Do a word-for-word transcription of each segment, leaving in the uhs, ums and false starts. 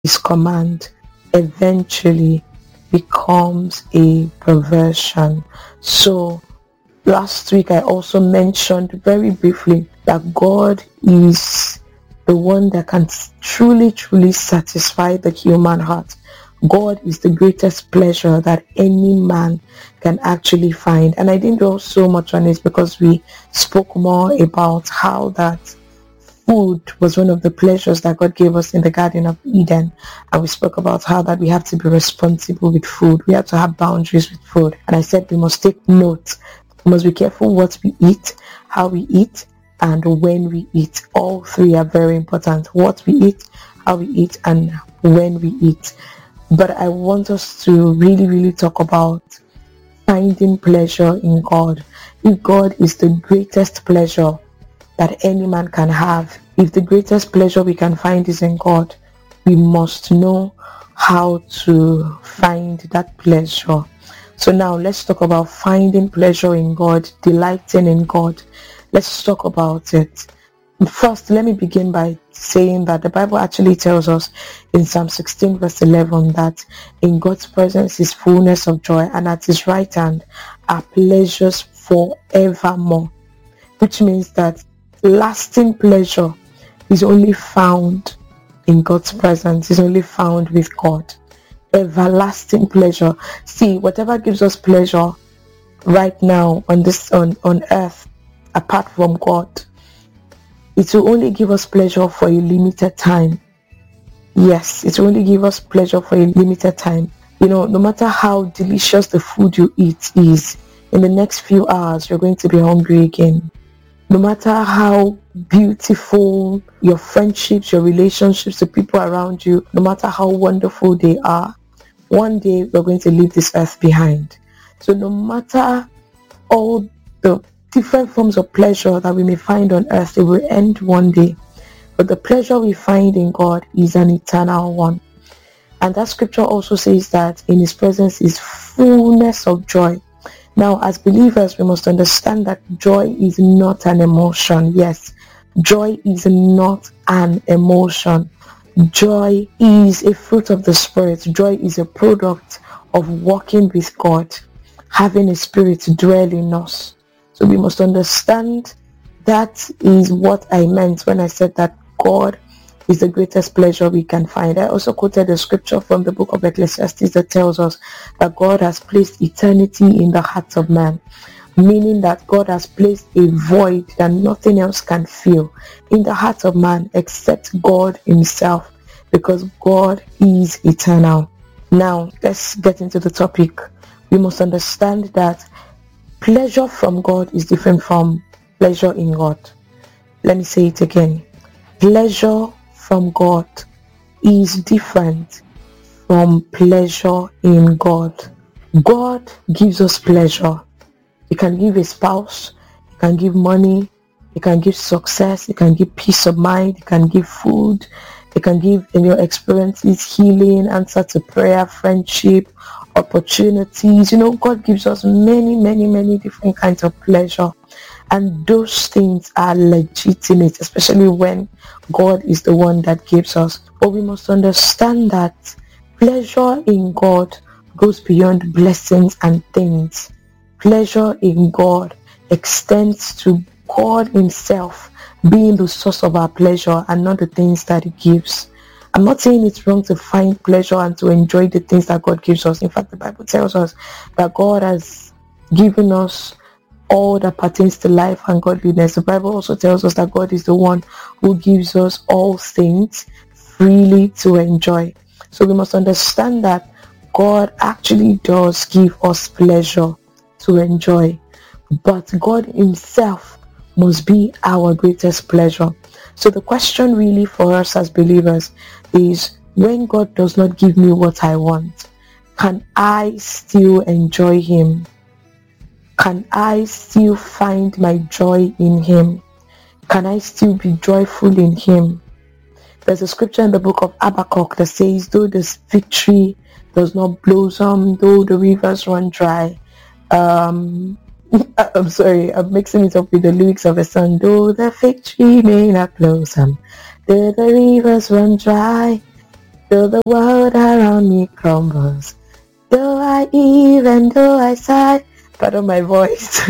his command eventually becomes a perversion. So last week I also mentioned very briefly that God is the one that can truly, truly satisfy the human heart. God is the greatest pleasure that any man can actually find. And I didn't dwell so much on it because we spoke more about how that food was one of the pleasures that God gave us in the Garden of Eden. And we spoke about how that we have to be responsible with food. We have to have boundaries with food. And I said we must take note. We must be careful what we eat, how we eat, and when we eat. All three are very important. What we eat, how we eat, and when we eat. But I want us to really, really talk about finding pleasure in God. If God is the greatest pleasure that any man can have, if the greatest pleasure we can find is in God, we must know how to find that pleasure. So now let's talk about finding pleasure in God, delighting in God. Let's talk about it. First, let me begin by saying that the Bible actually tells us in Psalm sixteen verse eleven that in God's presence is fullness of joy, and at his right hand are pleasures forevermore, which means that lasting pleasure is only found in God's presence, is only found with God. Everlasting pleasure. See, whatever gives us pleasure right now on this on, on earth, apart from God, it will only give us pleasure for a limited time. Yes, it will only give us pleasure for a limited time. You know, no matter how delicious the food you eat is, in the next few hours, you're going to be hungry again. No matter how beautiful your friendships, your relationships, the people around you, no matter how wonderful they are, one day we're going to leave this earth behind. So no matter all the different forms of pleasure that we may find on earth, they will end one day. But the pleasure we find in God is an eternal one. And that scripture also says that in his presence is fullness of joy. Now, as believers, we must understand that joy is not an emotion. Yes, joy is not an emotion. Joy is a fruit of the Spirit. Joy is a product of walking with God, having a spirit dwell in us. So we must understand that is what I meant when I said that God is the greatest pleasure we can find. I also quoted a scripture from the book of Ecclesiastes that tells us that God has placed eternity in the hearts of man, meaning that God has placed a void that nothing else can fill in the heart of man except God himself, because God is eternal. Now, let's get into the topic. We must understand that pleasure from God is different from pleasure in God. Let me say it again. Pleasure from God is different from pleasure in God. God gives us pleasure. He can give a spouse, he can give money, he can give success, he can give peace of mind, he can give food, he can give in your experiences healing, answer to prayer, friendship, opportunities. You know, God gives us many, many, many different kinds of pleasure. And those things are legitimate, especially when God is the one that gives us. But we must understand that pleasure in God goes beyond blessings and things. Pleasure in God extends to God himself being the source of our pleasure and not the things that he gives. I'm not saying it's wrong to find pleasure and to enjoy the things that God gives us. In fact, the Bible tells us that God has given us all that pertains to life and godliness. The Bible also tells us that God is the one who gives us all things freely to enjoy. So we must understand that God actually does give us pleasure to enjoy, but God himself must be our greatest pleasure. So the question really for us as believers is, when God does not give me what I want, can I still enjoy him? Can I still find my joy in him? Can I still be joyful in him? There's a scripture in the book of Habakkuk that says, though this victory does not blossom, though the rivers run dry, um, I'm sorry, I'm mixing it up with the lyrics of a song, though the victory may not blossom, though the rivers run dry, Though the world around me crumbles, though I even though I sigh. Pardon my voice.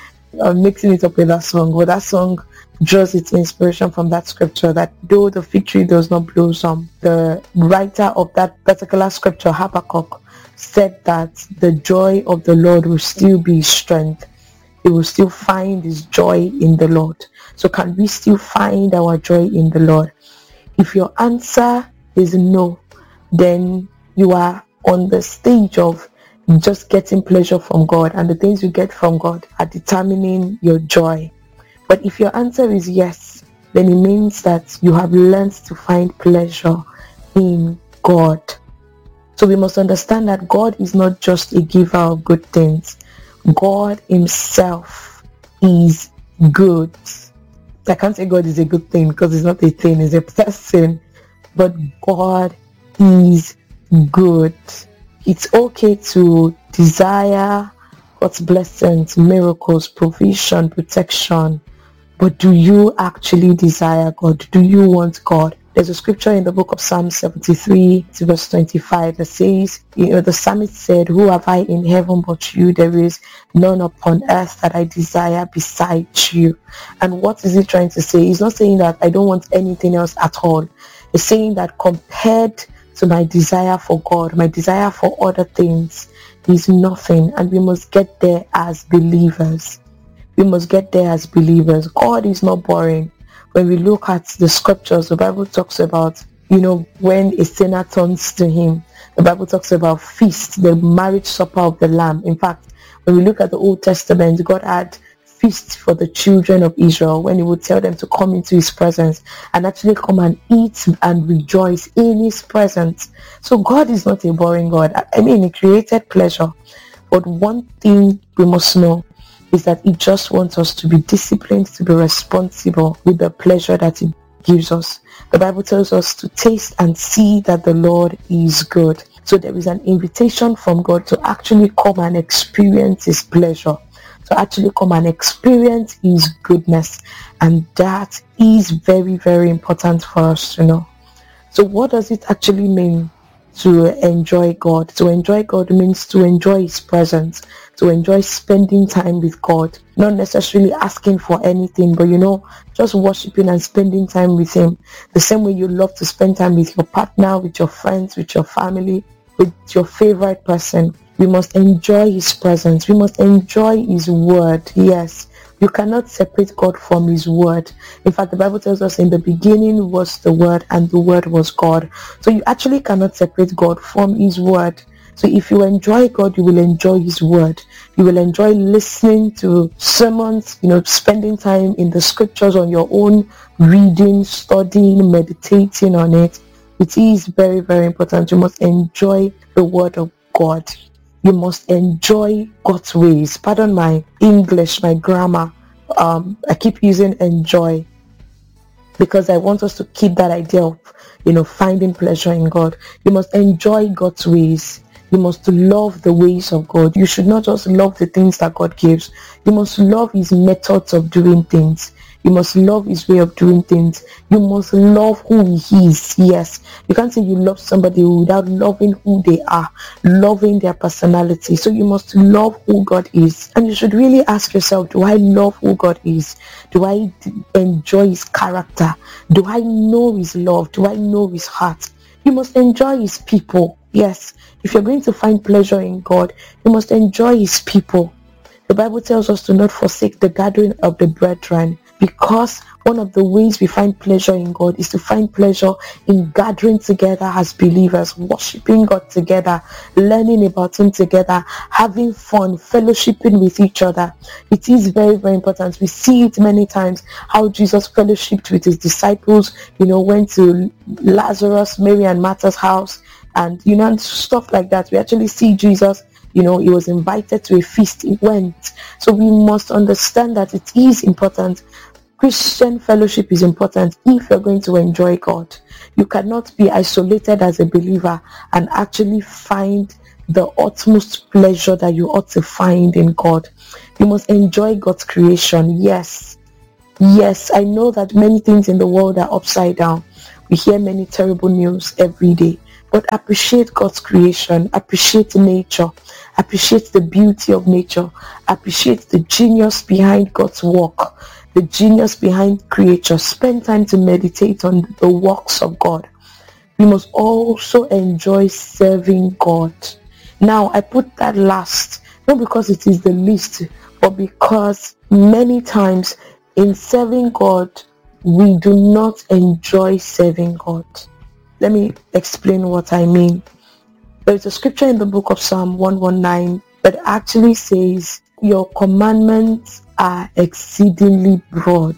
I'm mixing it up with that song. But that song draws its inspiration from that scripture, that though the fig tree does not blossom, the writer of that particular scripture, Habakkuk, said that the joy of the Lord will still be his strength. He will still find his joy in the Lord. So can we still find our joy in the Lord? If your answer is no, then you are on the stage of just getting pleasure from God, and the things you get from God are determining your joy. But if your answer is yes, then it means that you have learned to find pleasure in God. So we must understand that God is not just a giver of good things. God himself is good. I can't say God is a good thing because it's not a thing, it's a person. But God is good. It's okay to desire God's blessings, miracles, provision, protection. But do you actually desire God? Do you want God? There's a scripture in the book of Psalm seventy-three, verse twenty-five, that says, you know, the psalmist said, who have I in heaven but you? There is none upon earth that I desire besides you. And what is he trying to say? He's not saying that I don't want anything else at all. He's saying that compared to my desire for God, my desire for other things is nothing. And we must get there as believers. We must get there as believers. God is not boring. When we look at the scriptures, the Bible talks about, you know, when a sinner turns to him. The Bible talks about feast, the marriage supper of the Lamb. In fact, when we look at the Old Testament, God had feasts for the children of Israel when he would tell them to come into his presence and actually come and eat and rejoice in his presence. So God is not a boring God. I mean, he created pleasure. But one thing we must know is that he just wants us to be disciplined, to be responsible with the pleasure that he gives us. The Bible tells us to taste and see that the Lord is good. So there is an invitation from God to actually come and experience his pleasure, to actually come and experience his goodness. And that is very, very important for us to know. So what does it actually mean to enjoy God? To enjoy God means to enjoy his presence, to enjoy spending time with God, not necessarily asking for anything, but you know, just worshiping and spending time with him. The same way you love to spend time with your partner, with your friends, with your family, with your favorite person. We must enjoy his presence. We must enjoy his word. Yes, you cannot separate God from his word. In fact, the Bible tells us in the beginning was the word, and the word was God. So you actually cannot separate God from his word. So if you enjoy God, you will enjoy his word. You will enjoy listening to sermons, you know, spending time in the scriptures on your own, reading, studying, meditating on it. It is very, very important. You must enjoy the word of God. You must enjoy God's ways. Pardon my English, my grammar. Um, I keep using enjoy because I want us to keep that idea of, you know, finding pleasure in God. You must enjoy God's ways. You must love the ways of God. You should not just love the things that God gives. You must love his methods of doing things. You must love his way of doing things. You must love who he is. Yes. You can't say you love somebody without loving who they are, loving their personality. So you must love who God is. And you should really ask yourself, do I love who God is? Do I enjoy his character? Do I know his love? Do I know his heart? You must enjoy his people. Yes. If you're going to find pleasure in God, you must enjoy his people. The Bible tells us to not forsake the gathering of the brethren, because one of the ways we find pleasure in God is to find pleasure in gathering together as believers, worshiping God together, learning about him together, having fun, fellowshipping with each other. It is very, very important. We see it many times, how Jesus fellowshipped with his disciples, you know, went to Lazarus, Mary and Martha's house, and, you know, and stuff like that. We actually see Jesus, you know, he was invited to a feast, he went. So we must understand that it is important. Christian fellowship is important if you're going to enjoy God. You cannot be isolated as a believer and actually find the utmost pleasure that you ought to find in God. You must enjoy God's creation. Yes. Yes, I know that many things in the world are upside down. We hear many terrible news every day. but appreciate God's creation, appreciate nature, appreciate the beauty of nature, appreciate the genius behind God's work, the genius behind creature. Spend time to meditate on the works of God. We must also enjoy serving God. Now, I put that last, not because it is the least, but because many times in serving God, we do not enjoy serving God. Let me explain what I mean. There is a scripture in the book of Psalm one nineteen that actually says, your commandments are exceedingly broad.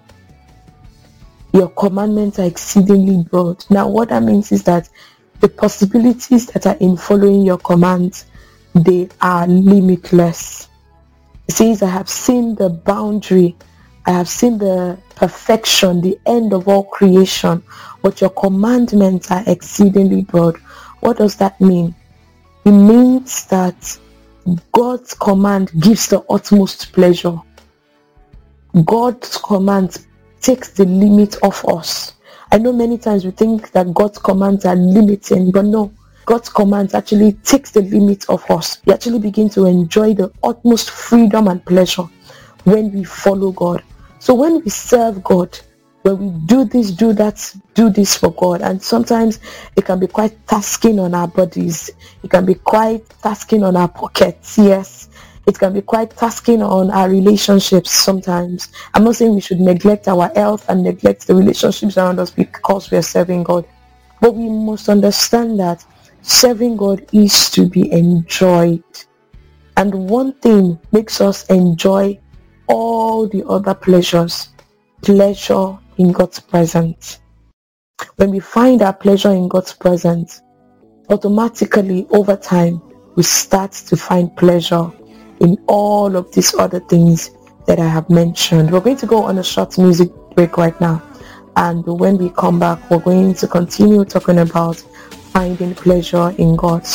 Your commandments are exceedingly broad. Now, what that means is that the possibilities that are in following your commands, they are limitless. It says, I have seen the boundary, I have seen the perfection, the end of all creation, but your commandments are exceedingly broad. What does that mean? It means that God's command gives the utmost pleasure. God's command takes the limit off us. I know many times we think that God's commands are limiting, but no. God's commands actually takes the limit off us. We actually begin to enjoy the utmost freedom and pleasure when we follow God. So when we serve God, when we do this, do that, do this for God, and sometimes it can be quite tasking on our bodies. It can be quite tasking on our pockets, yes. It can be quite tasking on our relationships sometimes. I'm not saying we should neglect our health and neglect the relationships around us because we are serving God. But we must understand that serving God is to be enjoyed. And one thing makes us enjoy all the other pleasures. Pleasure in God's presence. When we find our pleasure in God's presence, automatically over time, we start to find pleasure in all of these other things that I have mentioned. We're going to go on a short music break right now, and when we come back, we're going to continue talking about finding pleasure in God.